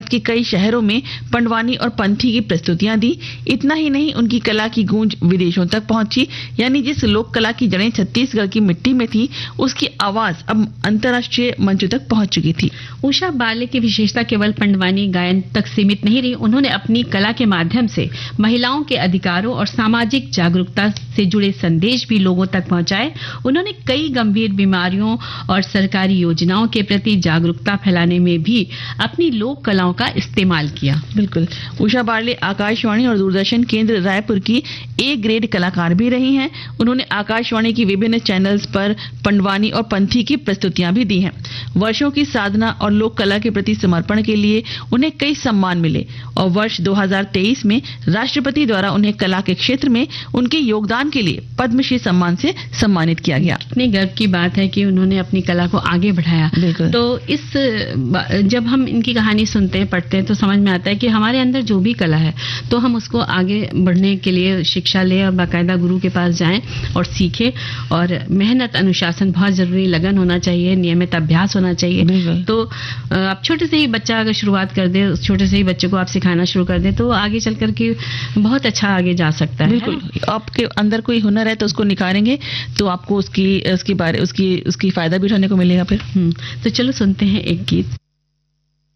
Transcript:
भारत के कई शहरों में पंडवानी और पंथी की प्रस्तुतियां दी। इतना ही नहीं, उनकी कला की गूंज विदेशों तक पहुंची, यानी जिस लोक कला की जड़ें छत्तीसगढ़ की मिट्टी में थी, उसकी आवाज अब अंतर्राष्ट्रीय मंचों तक पहुंच चुकी थी। उषा बाले की विशेषता केवल पंडवानी गायन तक सीमित नहीं रही। उन्होंने अपनी कला के माध्यम से महिलाओं के अधिकारों और सामाजिक जागरूकता से जुड़े संदेश भी लोगों तक पहुंचाए। उन्होंने कई गंभीर बीमारियों और सरकारी योजनाओं के प्रति जागरूकता फैलाने में भी अपनी लोक कलाओं का इस्तेमाल किया। बिल्कुल, उषा बाले आकाशवाणी और दूरदर्शन केंद्र रायपुर की ए ग्रेड कलाकार भी रही हैं। उन्होंने आकाशवाणी की विभिन्न चैनल्स पर पंडवानी और पंथी की प्रस्तुतियां भी दी हैं। वर्षों की साधना और लोक कला के प्रति समर्पण के लिए उन्हें कई सम्मान मिले और वर्ष 2023 में राष्ट्रपति द्वारा उन्हें कला के क्षेत्र में उनके योगदान के लिए पद्मश्री सम्मान से सम्मानित किया गया। इतने गर्व की बात है कि उन्होंने अपनी कला को आगे बढ़ाया। तो जब हम इनकी कहानी सुनते हैं, पढ़ते हैं, तो समझ में आता है कि हमारे अंदर जो भी कला है तो हम उसको आगे बढ़ने के लिए शिक्षा लें और बाकायदा गुरु के पास जाएं और सीखें। और मेहनत, अनुशासन बहुत जरूरी, लगन होना चाहिए, नियमित अभ्यास होना चाहिए। तो आप छोटे से ही बच्चा अगर शुरुआत कर दे, छोटे से ही बच्चे को आप सिखाना शुरू कर दे, तो आगे चल करके बहुत अच्छा आगे जा सकता है। बिल्कुल, आपके अंदर कोई हुनर है तो उसको निखारेंगे तो आपको उसकी फायदा भी उठाने को मिलेगा फिर। तो चलो सुनते हैं एक गीत।